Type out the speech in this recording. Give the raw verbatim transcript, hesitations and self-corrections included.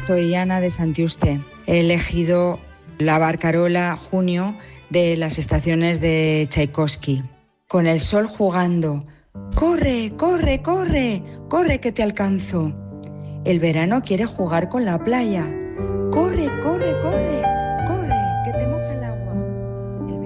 Soy Ana de Santiuste. He elegido la barcarola Junio de las estaciones de Tchaikovsky. Con el sol jugando. ¡Corre, corre, corre! ¡Corre que te alcanzo! El verano quiere jugar con la playa. ¡Corre, corre, corre!